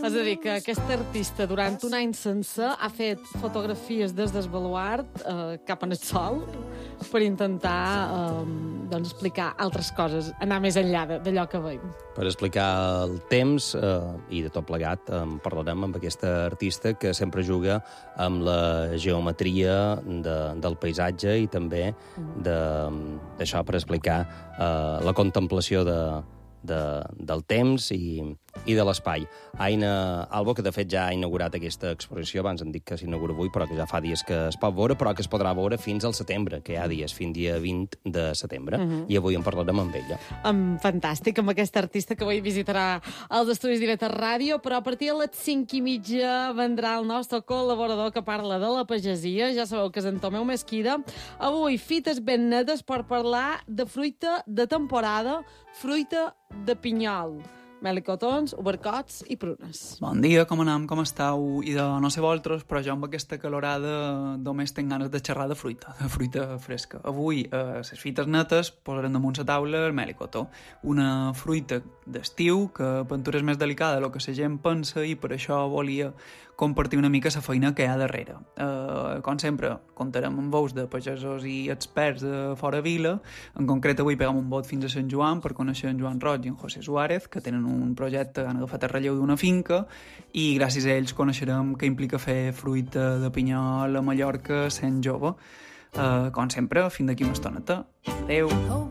És a dir, que aquest artista durant un any sencer ha fet fotografies des del baluart cap en el sol per intentar explicar altres coses, anar més enllà d'allò que veiem. Per explicar el temps i de tot plegat parlarem amb aquesta artista que sempre juga amb la geometria del paisatge i també d'això per explicar la contemplació del temps i de l'espai. Aina Albo, que de fet ja ha inaugurat aquesta exposició, abans hem dit que s'inaugura avui, però que ja fa dies que es pot veure, però que es podrà veure fins al setembre, que hi ha dies, fins dia 20 de setembre, i avui en parlarem amb ella. Fantàstic, amb aquesta artista que avui visitarà els estudis d'Iveta Ràdio, però a partir de les 5:30 vendrà el nostre col·laborador que parla de la pagesia, ja sabeu que és en Tomeu Mesquida. Avui, fites ben netes per parlar de fruita de temporada, fruita de pinyol. Melicotons, ubercots i prunes. Bon dia, com anem, com esteu? I de no sé vosaltres, però jo amb aquesta calorada només tinc ganes de xerrar de fruita fresca. Avui, a les fites netes, posarem damunt la taula el melicotó, una fruita d'estiu que aventura és més delicada del que la gent pensa i per això volia compartir una mica la feina que hi ha darrere. Com sempre, comptarem amb veus de pagesos i experts de fora vila. En concret, avui pegam un bot fins a Sant Joan per conèixer en Joan Roig i en José Suárez, que tenen un projecte que han agafat el relleu d'una finca i gràcies a ells coneixerem què implica fer fruita de pinyol a Mallorca sent jove. Com sempre, fins d'aquí una estoneta. Adéu!